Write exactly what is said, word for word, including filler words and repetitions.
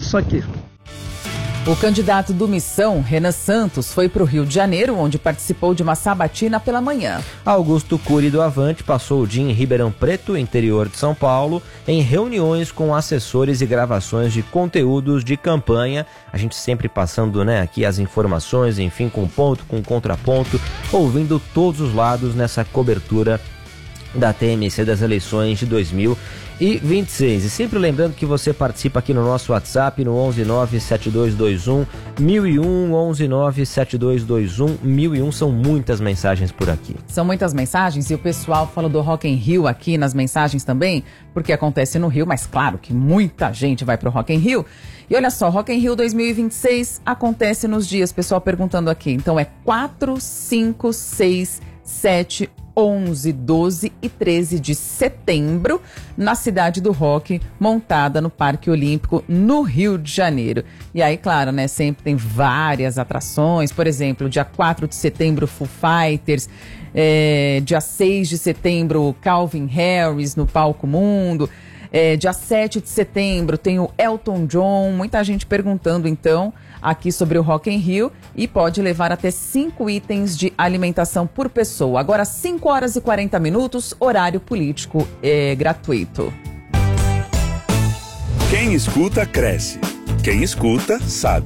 isso aqui. O candidato do Missão, Renan Santos, foi para o Rio de Janeiro, onde participou de uma sabatina pela manhã. Augusto Cury do Avante passou o dia em Ribeirão Preto, interior de São Paulo, em reuniões com assessores e gravações de conteúdos de campanha. A gente sempre passando, né, aqui as informações, enfim, com ponto, com contraponto, ouvindo todos os lados nessa cobertura da T M C das eleições de dois mil e vinte e seis. E sempre lembrando que você participa aqui no nosso WhatsApp no onze nove sete dois dois um mil e um, onze nove sete dois dois um mil e um. São muitas mensagens por aqui. São muitas mensagens e o pessoal fala do Rock in Rio aqui nas mensagens também, porque acontece no Rio, mas claro que muita gente vai pro Rock in Rio. E olha só, Rock in Rio dois mil e vinte e seis acontece nos dias, pessoal perguntando aqui. Então é quatro, cinco, seis, sete, onze, doze e treze de setembro, na Cidade do Rock, montada no Parque Olímpico, no Rio de Janeiro. E aí, claro, né, sempre tem várias atrações, por exemplo, dia quatro de setembro, Foo Fighters, é, dia seis de setembro, Calvin Harris no Palco Mundo, é, dia sete de setembro tem o Elton John, muita gente perguntando então aqui sobre o Rock in Rio, e pode levar até cinco itens de alimentação por pessoa. Agora cinco horas e quarenta minutos, horário político é gratuito. Quem escuta, cresce. Quem escuta, sabe.